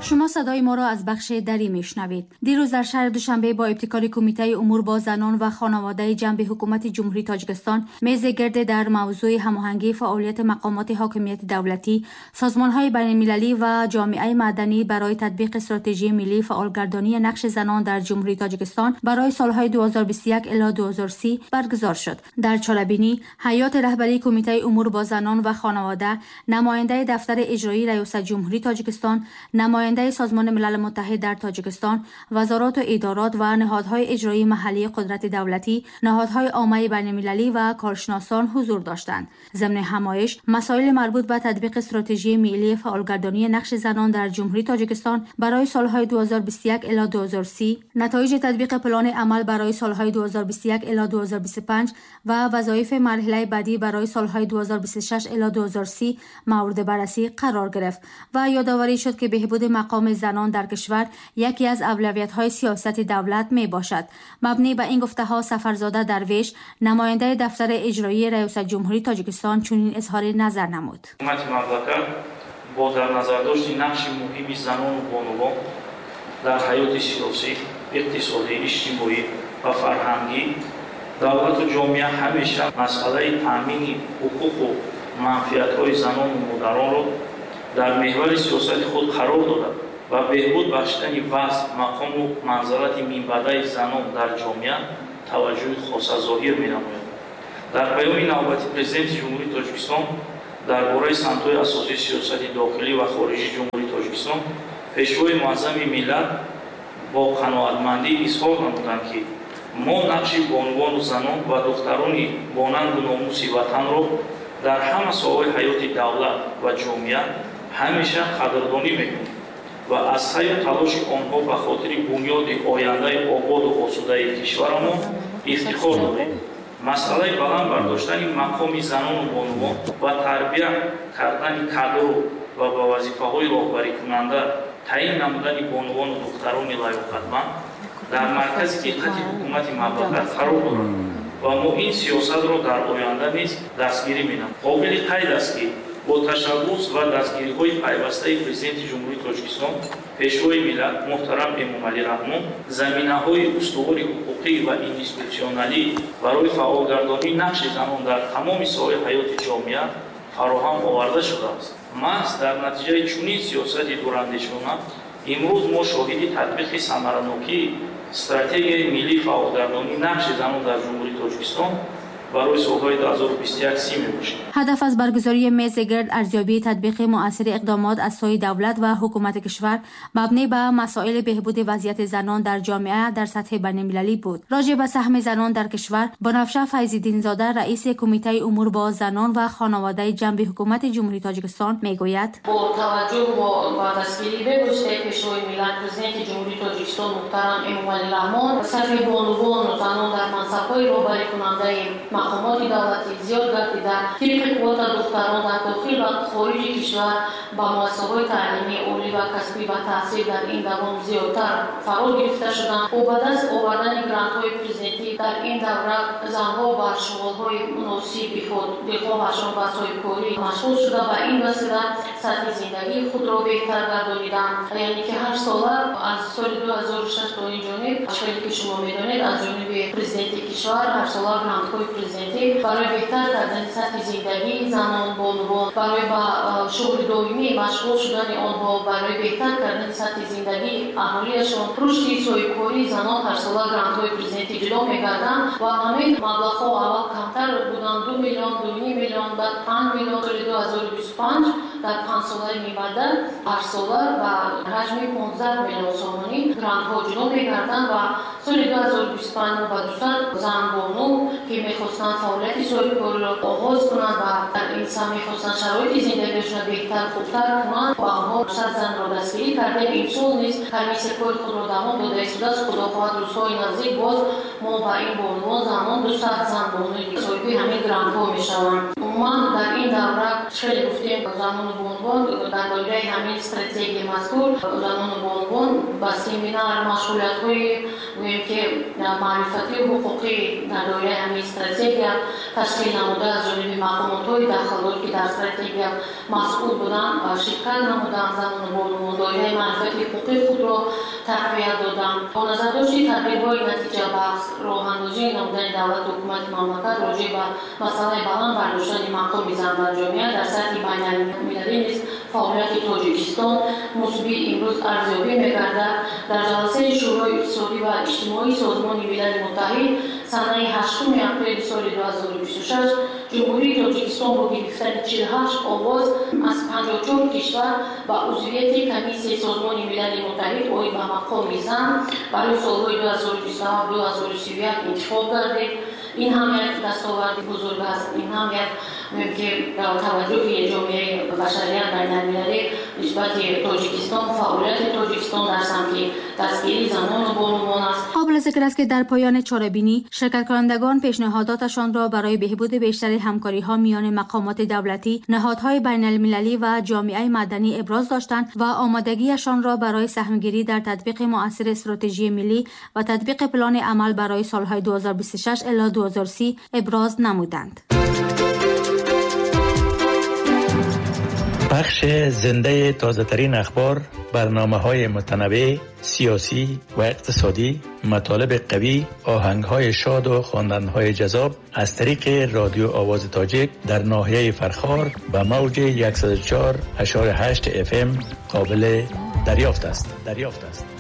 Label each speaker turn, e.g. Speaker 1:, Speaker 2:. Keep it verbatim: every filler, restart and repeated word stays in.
Speaker 1: شما صدای ما را از بخش دری میشنوید. دیروز در شهر دوشنبه با ابتکار کمیته امور با زنان و خانواده جنب حکومت جمهوری تاجیکستان میز گرد در موضوع هماهنگی فعالیت مقامات حاکمیت دولتی، سازمان‌های بین‌المللی و جامعه مدنی برای تطبیق استراتژی ملی فعالگردانی نقش زنان در جمهوری تاجیکستان برای سالهای دو هزار و بیست و یک الی دو هزار و سی برگزار شد. در چاله‌بینی هیئت رهبری کمیته امور با زنان و خانواده، نماینده دفتر اجرایی ریاست جمهوری تاجیکستان، نماینده سازمان ملل متحد در تاجیکستان، وزارات و ادارات و نهادهای اجرایی محلی قدرت دولتی، نهادهای عامه بین‌المللی و کارشناسان حضور داشتند. ضمن همایش مسائل مربوط به تطبیق استراتژی ملی فعالگردانی نقش زنان در جمهوری تاجیکستان برای سالهای دو هزار و بیست و یک الی دو هزار و سی، نتایج تطبیق پلان عمل برای سالهای دو هزار و بیست و یک الی دو هزار و بیست و پنج و وظایف مرحله بعدی برای سالهای دو هزار و بیست و شش الی دو هزار و سی مورد بررسی قرار گرفت و یادآوری شد که بهبود مقام زنان در کشور یکی از اولویت‌های سیاست دولت می باشد. مبنی بر این گفته‌ها سفرزاده درویش، نماینده دفتر اجرایی ریاست جمهوری تاجیکستان چنین اظهار نظر نمود.
Speaker 2: حکومت مملکت با در نظر داشت نقش مهم زنان و بانوان در حیات سیاسی، اقتصادی، اجتماعی و فرهنگی دولت و جامعه همیشه مسئله تامین حقوق و منفعت‌های زنان و مادران را در محور سیاست خود قرار داده و بهبود بخشیدن وضع، مقام و منزلت منبع زنان در جامعه توجه خاص ظاهر می‌نماید. در بیان نوبتی پرزیدنت جمهوری تاجیکستان درباره سمت‌های اساسی سیاست داخلی و خارجی جمهوری تاجیکستان، پیشروی معظم ملت با قناعتمندی اظهار نمودند که ما نقش بانوان و زنان و دختران با ننگ و ناموس وطن را در همه ساحه‌های حیات دولت و جامعه همیشه قدردانی می‌کنیم و از سعی و تلاش آنها به خاطر بنیاد آینده آباد و آسوده کشورمان افتخار داریم. مسئله بلند برداشتن مقام زنان و بانوان و تربیت کردن کادر و به وظیفه‌های راهبری کننده تعیین نمودن بانوان و دختران لایقتمند در مرکز دقت حکومت مملکت قرار دارد و ما این سیاست را در آینده نیز دستگیری می‌نماییم. قابل قید است که با تشبث و دستگیری‌های پیوسته پرزیدنت جمهوری تاجیکستان، پیشروی ملت محترم امامعلی رحمان، زمینه‌های استواری حقوقی و اینستیتوشنالی برای فعالگردانی نقش زنان در تمام ساحه‌های حیات جامعه فراهم آورده شده است. محض در نتیجه چنین سیاست دوراندیشانه امروز ما شاهد تطبیق ثمره‌ناکی استراتژی ملی فعالگردانی نقش زنان در جمهوری تاجیکستان برای سالهای دو هزار و بیست و یک سی میباشد.
Speaker 1: هدف از برگزاری میز گرد ارزیابی تطبیق مؤثر اقدامات از سوی دولت و حکومت کشور مبنی به مسائل بهبود وضعیت زنان در جامعه در سطح بین‌المللی بود. راجع به سهم زنان در کشور، بنفشه فیض‌الدین زاده رئیس کمیته امور با زنان و خانواده جنب حکومت جمهوری تاجیکستان میگوید:
Speaker 3: با توجه به دستگیری بگذشته پیشروی ملت پرزیدنت جمهوری تاجیکستان محترم امامعلی رحمان، صف بانوان و زنان در منصب‌های راهبری کننده مقامات دولتی زیاد گردیده، طبق قوت دختران در داخل و خارج کشور با مؤسسه‌های تعلیمی عالی و کسبی و تحصیل در این دوام زیادتر فرا گرفته شدند و به دست آوردن گرانت‌های پرزیدنتی در این دوره زنها با شغل‌های مناسب خود دلخواهشان به صاحبکاری مشغول شده و این وسیله سطح زندگی خود را بهتر گردانیدند. یعنی که هر ساله از سال دو هزار و شش تا این جانب اشکالی که شما می‌دانید از جانب پرزیدنت کشور هر ساله گرانت‌های پرزیدنتی برای بهتر کردن سطح زندگی زنان بانوان، برای با شغل دائمی مشغول شدن آنها، برای بهتر کردن سطح زندگی اهالیشان، رشد صاحبکاری زنان هر ساله گرانت‌های پرزیدنتی جدا می‌گردند و همین مبلغ‌ها اول کمتر بودند، دو میلیون دو میلیون بعد پنج میلیون سال دو هزار و بیست و پنج در پنج ساله می‌بعد هر ساله و حجم پانزده میلیون سومانی گرانت‌ها جدا می‌گردند و سال دو هزار و بیست و پنج و دویست زن بانو که می‌خواستند فعالیت صاحبکاری را آغاز کنند و در این سهم می‌خواستند شرایط زندگیشان بهتر خوبتر کنند و آنها صد زن را دستگیری کرده. این سال نیز کمیس کار خود را دوام داده است. خدا خواهد روزهای نزدیک باز ما با این بانوان زنان دو صد زن بانوی صاحب همین گرانت‌ها می‌شوند. من در این دوره خیلی گفتیم زنان و بانوان در دایره همین استراتژی مذکور زنان و بانوان با سمینار مشغولیت‌های گوییم که معرفتی و حقوقی در دایره همین استراتژی تشکیل نموده از جانب مقامات‌های داخلی که در استراتژی مسئول بودند و شرکت نمودند. زنان و بانوان لایحه معرفتی حقوقی خود را تقویت دادند. با نظر داشت تدبیرهای نتیجه بخش راه‌اندازی نمودن دولت و حکومت مملکت راجع به مسئله بلند برداشتن مقام زن در جامعه در سطح بین‌المللی نیز فعالیت تاجیکستان مثبت امروز ارزیابی می‌گردد. در جلسه شورای اقتصادی و اجتماعی سازمان ملل متحد سنه هشتم اپریل سال دو هزار و بیست و شش جمهوری تاجیکستان با گرفتن چهل و هشت آواز از پنجاه و چهار کشور به عضویت کمیسیون سازمان ملل متحد اوی به مقام زن برای سالهای دو هزار و بیست و هفت تا دو هزار و سی و یک انتخاب گردید. این هم یک دستاورد بزرگ است. این هم یک مهم که توجه جامعه بشریت بین‌المللی نسبت تاجیکستان فعالیت تاجیکستان در سمت دستگیری زنان و بانوان است.
Speaker 1: قابل ذکر است که در پایان چاره‌بینی شرکت کنندگان پیشنهاداتشان را برای بهبود بیشتر همکاری‌ها میان مقامات دولتی، نهادهای بین‌المللی و جامعه مدنی ابراز داشتند و آمادگیشان را برای سهمگیری در تطبیق مؤثر استراتژی ملی و تطبیق پلان عمل برای سالهای دو هزار و بیست و شش الی دو هزار و سی ابراز نمودند.
Speaker 4: بخش زنده تازه ترین اخبار، برنامه های متنوع، سیاسی و اقتصادی، مطالب قوی، آهنگ های شاد و خواندن های جذاب از طریق رادیو آواز تاجیک در ناحیه فرخار به موج صد و چهار و هشت اف ام قابل دریافت است. دریافت است.